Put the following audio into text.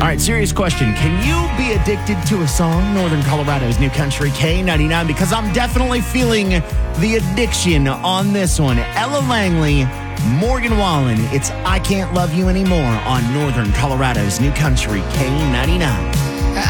All right, serious question. Can you be addicted to a song? Northern Colorado's New Country K99, because I'm definitely feeling the addiction on this one. Ella Langley, Morgan Wallen. It's I Can't Love You Anymore on Northern Colorado's New Country K99.